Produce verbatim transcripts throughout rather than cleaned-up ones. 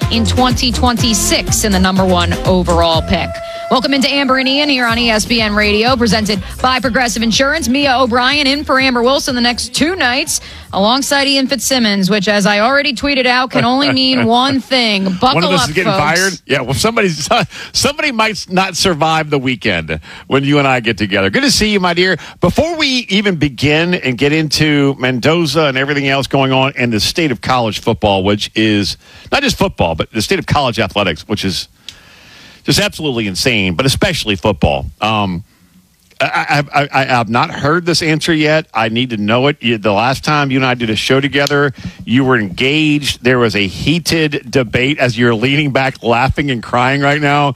in twenty twenty-six in the number one overall pick. Welcome into Amber and Ian here on E S P N Radio, presented by Progressive Insurance. Mia O'Brien in for Amber Wilson the next two nights, alongside Ian Fitzsimmons, which, as I already tweeted out, can only mean one thing. Buckle One of us up, is getting folks. fired? Yeah, well, somebody, somebody might not survive the weekend when you and I get together. Good to see you, my dear. Before we even begin and get into Mendoza and everything else going on in the state of college football, which is not just football, but the state of college athletics, which is just absolutely insane, but especially football. Um, I, I, I, I have not heard this answer yet. I need to know it. You, the last time you and I did a show together, you were engaged. There was a heated debate as you're leaning back, laughing and crying right now.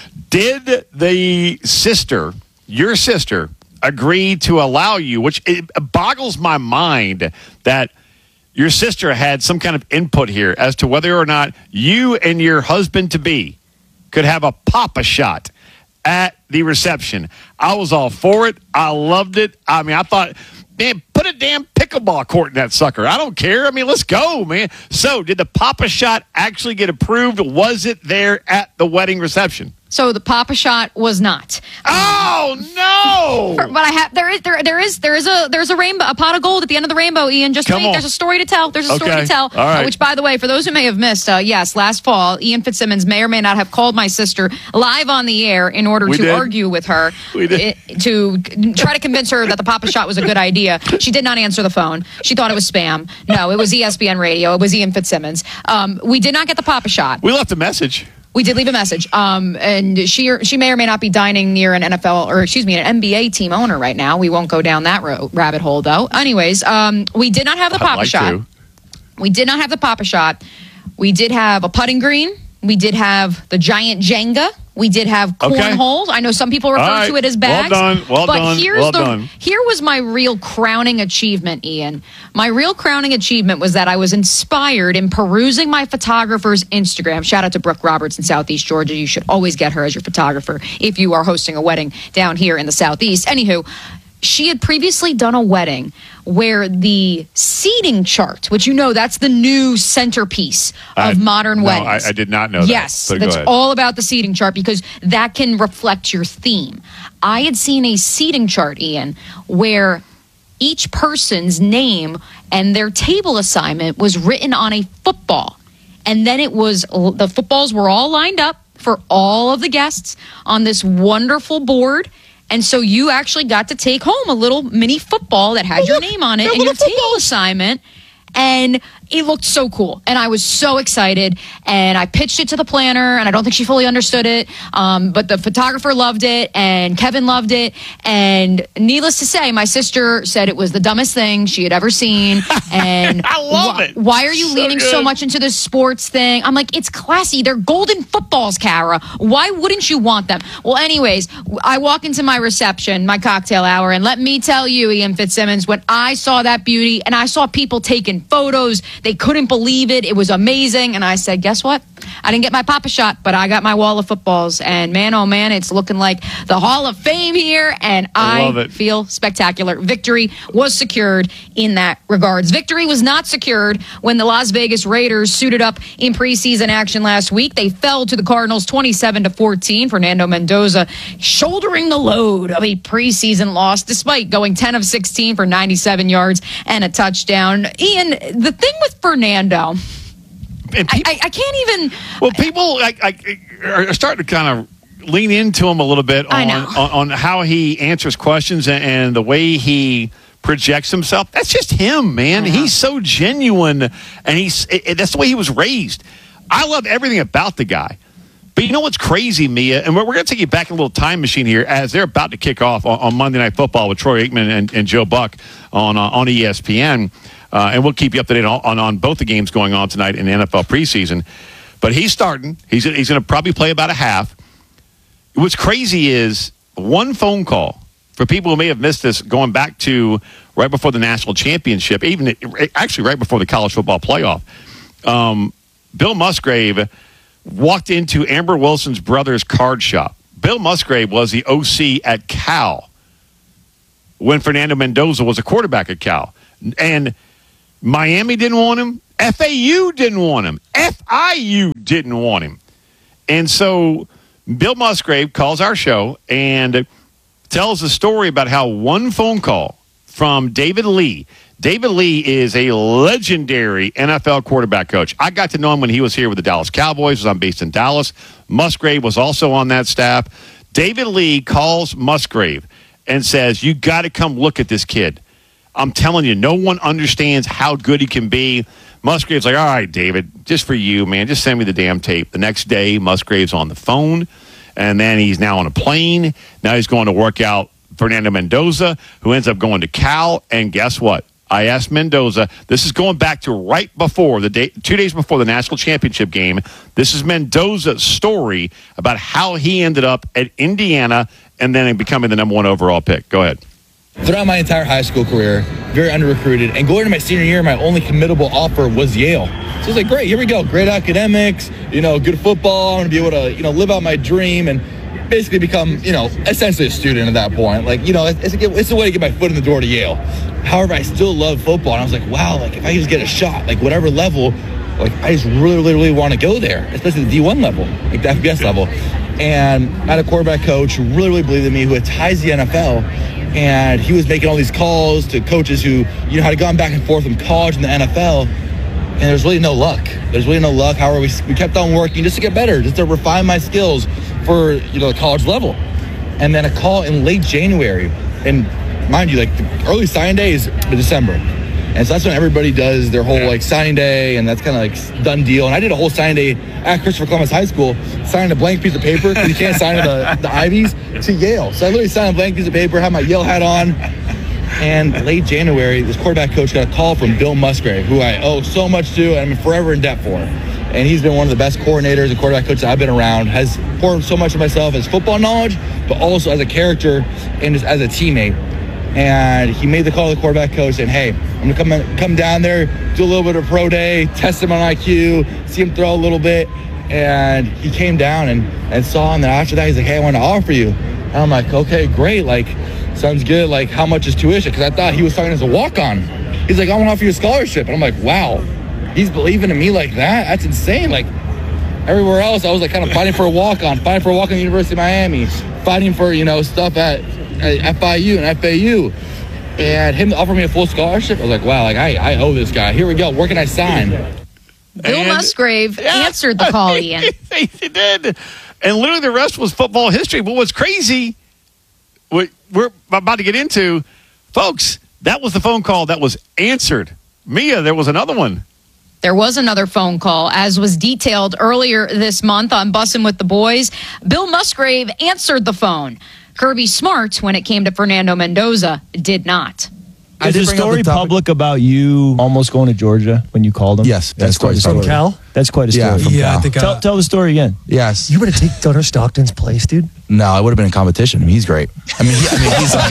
Did the sister, your sister, agree to allow you, which it boggles my mind that your sister had some kind of input here as to whether or not you and your husband-to-be could have a Pop-A-Shot at the reception. I was all for it. I loved it. I mean, I thought, man, put a damn pickleball court in that sucker. I don't care. I mean, let's go, man. So did the Pop-A-Shot actually get approved? Was it there at the wedding reception? So the Pop-A-Shot was not. Oh no! For, but I have there is there there is there is a there's a rainbow a pot of gold at the end of the rainbow, Ian. Just Come wait. on. There's a story to tell. There's a story Okay. to tell. All right. Uh, which, by the way, for those who may have missed, uh, yes, last fall, Ian Fitzsimmons may or may not have called my sister live on the air in order We to did. argue with her, We did. i- to try to convince her that the Pop-A-Shot was a good idea. She did not answer the phone. She thought it was spam. No, it was E S P N Radio. It was Ian Fitzsimmons. Um, we did not get the Pop-A-Shot. We left a message. We did leave a message, um, and she or, she may or may not be dining near an N F L or excuse me, an N B A team owner right now. We won't go down that ro- rabbit hole, though. Anyways, um, we did not have the I'd like Pop-A-Shot. to. We did not have the Pop-A-Shot. We did have a putting green. We did have the giant Jenga. We did have Okay. cornholes. I know some people refer All right. to it as Well bags. done. Well but done. Here's Well the, done. Here was my real crowning achievement, Ian. My real crowning achievement was that I was inspired in perusing my photographer's Instagram. Shout out to Brooke Roberts in Southeast Georgia. You should always get her as your photographer if you are hosting a wedding down here in the Southeast. Anywho, she had previously done a wedding where the seating chart, which you know that's the new centerpiece of I- modern no, weddings. I- I did not know that, Yes, but go that's ahead. all about the seating chart because that can reflect your theme. I had seen a seating chart, Ian, where each person's name and their table assignment was written on a football. And then it was, the footballs were all lined up for all of the guests on this wonderful board. And so you actually got to take home a little mini football that had your name on it a and your little table assignment. And it looked so cool. And I was so excited. And I pitched it to the planner, and I don't think she fully understood it. Um, but the photographer loved it, and Kevin loved it. And needless to say, my sister said it was the dumbest thing she had ever seen. And I love wh- it. Why are you So leaning so good. much into this sports thing? I'm like, it's classy. They're golden footballs, Kara. Why wouldn't you want them? Well, anyways, I walk into my reception, my cocktail hour, and let me tell you, Ian Fitzsimmons, when I saw that beauty and I saw people taking photos, they couldn't believe it. It was amazing. And I said, guess what? I didn't get my Pop-A-Shot, but I got my wall of footballs. And man, oh man, it's looking like the Hall of Fame here. And I love I it. feel spectacular. Victory was secured in that regards. Victory was not secured when the Las Vegas Raiders suited up in preseason action last week. They fell to the Cardinals twenty-seven to fourteen. Fernando Mendoza shouldering the load of a preseason loss despite going ten of sixteen for ninety-seven yards and a touchdown. Ian, the thing with Fernando, And I, people, I, I can't even. well, people like, like, are starting to kind of lean into him a little bit I on, know. on, on how he answers questions and, and the way he projects himself. That's just him, man. He's so genuine, and he's it, it- that's the way he was raised. I love everything about the guy. But you know what's crazy, Mia? And we're, we're going to take you back in a little time machine here as they're about to kick off on, on Monday Night Football with Troy Aikman and, and Joe Buck on uh, on E S P N. Uh, and we'll keep you up to date on, on, on both the games going on tonight in the N F L preseason. But he's starting. He's, he's going to probably play about a half. What's crazy is one phone call for people who may have missed this going back to right before the national championship, even actually right before the college football playoff. Um, Bill Musgrave walked into Amber Wilson's brother's card shop. Bill Musgrave was the O C at Cal when Fernando Mendoza was a quarterback at Cal. And Miami didn't want him. F A U didn't want him. F I U didn't want him. And so Bill Musgrave calls our show and tells a story about how one phone call from David Lee. David Lee is a legendary N F L quarterback coach. I got to know him when he was here with the Dallas Cowboys. I'm based in Dallas. Musgrave was also on that staff. David Lee calls Musgrave and says, you got to come look at this kid. I'm telling you, no one understands how good he can be. Musgrave's like, all right, David, just for you, man, just send me the damn tape. The next day, Musgrave's on the phone, and then he's now on a plane. Now he's going to work out Fernando Mendoza, who ends up going to Cal. And guess what? I asked Mendoza, this is going back to right before, the day, two days before the national championship game. This is Mendoza's story about how he ended up at Indiana and then becoming the number one overall pick. Go ahead. Throughout my entire high school career, very under-recruited, and going into my senior year, my only committable offer was Yale. So I was like, great, here we go. Great academics, you know, good football. I'm going to be able to, you know, live out my dream and basically become, you know, essentially a student at that point. Like, you know, it's a, it's a way to get my foot in the door to Yale. However, I still love football, and I was like, wow, like, if I just get a shot, like, whatever level, like, I just really, really, really want to go there, especially the D one level, like the F B S level. And I had a quarterback coach who really, really believed in me, who had ties to the N F L, and he was making all these calls to coaches who, you know, had gone back and forth from college and the N F L, and there's really no luck. There's really no luck. However, we, we kept on working just to get better, just to refine my skills for, you know, the college level. And then a call in late January, and mind you, like, the early signing day is December. And so that's when everybody does their whole, like, signing day, and that's kind of, like, done deal. And I did a whole signing day at Christopher Columbus High School, signed a blank piece of paper, because you can't sign the, the Ivies, to Yale. So I literally signed a blank piece of paper, had my Yale hat on. And late January, this quarterback coach got a call from Bill Musgrave, who I owe so much to, and I'm forever in debt for. And he's been one of the best coordinators and quarterback coaches I've been around, has poured so much of myself as football knowledge, but also as a character and just as a teammate. And he made the call to the quarterback coach saying, hey, I'm going to come come down there, do a little bit of pro day, test him on I Q, see him throw a little bit. And he came down and, and saw him. And after that, he's like, hey, I want to offer you. And I'm like, okay, great. Like, sounds good. Like, how much is tuition? Because I thought he was talking as a walk-on. He's like, I want to offer you a scholarship. And I'm like, wow, he's believing in me like that? That's insane. Like, everywhere else, I was like kind of fighting for a walk-on, fighting for a walk-on at the University of Miami, fighting for, you know, stuff at, at F I U and F A U. And him to offer me a full scholarship, I was like, wow, like, I, I owe this guy. Here we go. Where can I sign? Bill And- Musgrave Yeah. answered the call, Ian. he, he did. And literally the rest was football history. But what's crazy, what we're about to get into, folks, that was the phone call that was answered. Mia, there was another one. There was another phone call, as was detailed earlier this month on Bussin' with the Boys. Bill Musgrave answered the phone. Kirby Smart, when it came to Fernando Mendoza, did not. I Is did the bring up story the topic- public about you almost going to Georgia when you called him? Yes, that's that's quite a quite story. public. Cal? That's quite a Yeah, story. from Yeah, I Cal. think. Uh, Tell, tell the story again. Yes. you were going to take Gunnar Stockton's place, dude. No, I would have been in competition. I mean, he's great. I mean, he, I mean, he's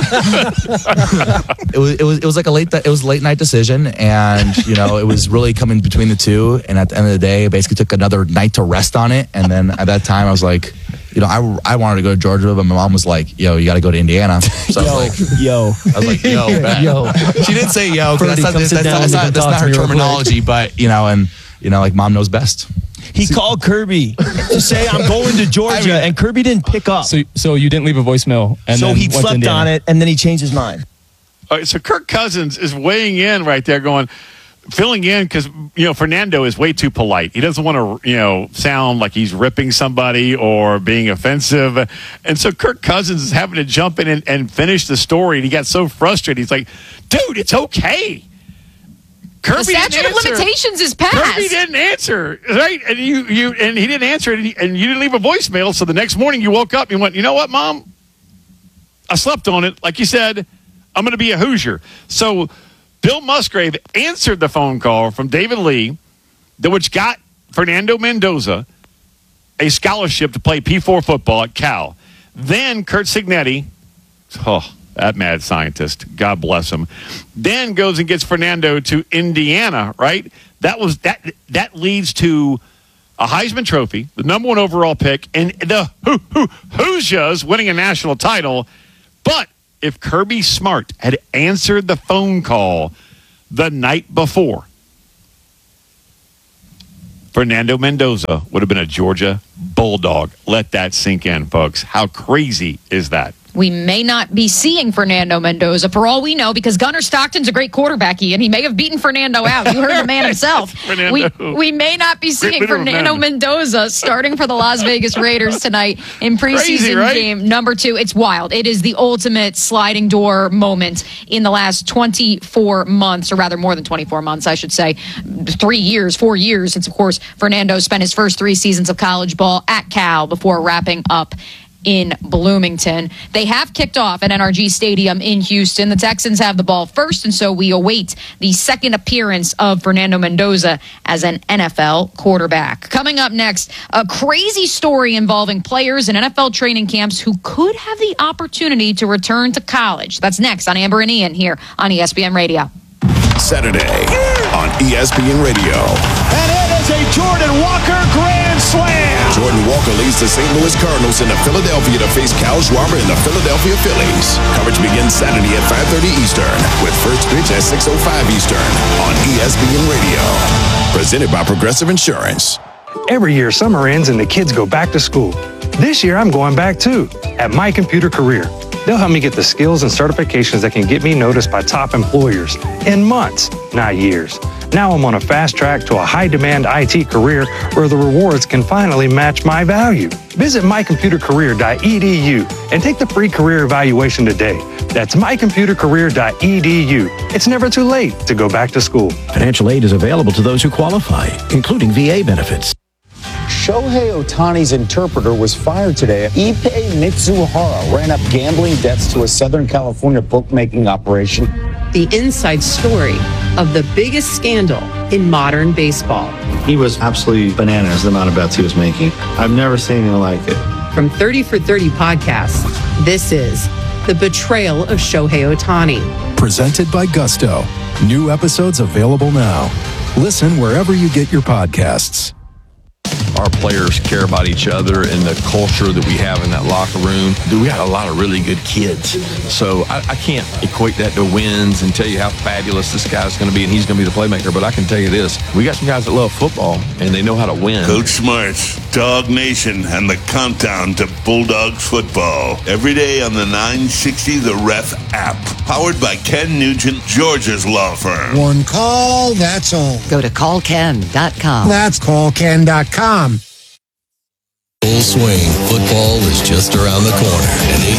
like. it was, it was, it was like a late, it was a late night decision, and you know, it was really coming between the two. And at the end of the day, I basically took another night to rest on it. And then at that time, I was like, you know, I, I wanted to go to Georgia, but my mom was like, yo, you got to go to Indiana. So I was like, Yo. I was like, yo, bet. Yo. She didn't say yo, 'cause Freddie, that's not, come that's, sit that's, down that's and not, you can that's talk not to her me real quick. terminology, but you know, and you know, like mom knows best. He called Kirby to say, I'm going to Georgia, I mean- and Kirby didn't pick up. So, so you didn't leave a voicemail, and so then he went to slept Indiana. on it, and then he changed his mind. All right, so Kirk Cousins is weighing in right there, going, filling in because, you know, Fernando is way too polite. He doesn't want to, you know, sound like he's ripping somebody or being offensive. And so Kirk Cousins is having to jump in and, and finish the story. And he got so frustrated. He's like, dude, it's okay. Kirby The statute didn't of answer. limitations is Kirby passed. didn't answer, right? And you, you, and he didn't answer, and, he, and you didn't leave a voicemail. So the next morning, you woke up and you went, you know what, Mom? I slept on it. Like you said, I'm going to be a Hoosier. So Bill Musgrave answered the phone call from David Lee, that which got Fernando Mendoza a scholarship to play P four football at Cal. Then Kurt Signetti, oh, that mad scientist, God bless him, then goes and gets Fernando to Indiana, right? That was that. That leads to a Heisman Trophy, the number one overall pick, and the Hoo- Hoo- Hoosiers winning a national title. But if Kirby Smart had answered the phone call the night before, Fernando Mendoza would have been a Georgia Bulldog. Let that sink in, folks. How crazy is that? We may not be seeing Fernando Mendoza for all we know because Gunnar Stockton's a great quarterback, Ian. He may have beaten Fernando out. You heard the man himself. we, we may not be seeing Fernando Mendoza starting for the Las Vegas Raiders tonight in preseason Crazy, right? game number two. It's wild. It is the ultimate sliding door moment in the last twenty-four months, or rather more than twenty-four months, I should say. Three years, four years since, of course, Fernando spent his first three seasons of college ball at Cal before wrapping up in Bloomington. They have kicked off at N R G Stadium in Houston. The Texans have the ball first, and so we await the second appearance of Fernando Mendoza as an N F L quarterback. Coming up next, a crazy story involving players in N F L training camps who could have the opportunity to return to college. That's next on Amber and Ian here on E S P N Radio. Saturday on E S P N Radio. And it is a Jordan Walker grand slam. Jordan Walker leads the Saint Louis Cardinals into Philadelphia to face Kyle Schwarber and the Philadelphia Phillies. Coverage begins Saturday at five thirty Eastern with first pitch at six oh five Eastern on E S P N Radio. Presented by Progressive Insurance. Every year, summer ends and the kids go back to school. This year, I'm going back too, at My Computer Career. They'll help me get the skills and certifications that can get me noticed by top employers in months, not years. Now I'm on a fast track to a high-demand I T career where the rewards can finally match my value. Visit my computer career dot e d u and take the free career evaluation today. That's my computer career dot e d u. It's never too late to go back to school. Financial aid is available to those who qualify, including V A benefits. Shohei Ohtani's interpreter was fired today. Ippei Mitsuhara ran up gambling debts to a Southern California bookmaking operation. The inside story of the biggest scandal in modern baseball. He was absolutely bananas, the amount of bets he was making. I've never seen anything like it. From thirty for thirty podcasts, this is The Betrayal of Shohei Ohtani. Presented by Gusto. New episodes available now. Listen wherever you get your podcasts. Our players care about each other and the culture that we have in that locker room. We got a lot of really good kids. So I, I can't equate that to wins and tell you how fabulous this guy's going to be and he's going to be the playmaker. But I can tell you this, we got some guys that love football and they know how to win. Coach Smarts, Dog Nation, and the countdown to Bulldogs football. Every day on the nine sixty The Ref app. Powered by Ken Nugent, Georgia's law firm. One call, that's all. Go to call ken dot com. That's call ken dot com. Full swing. Football is just around the corner. And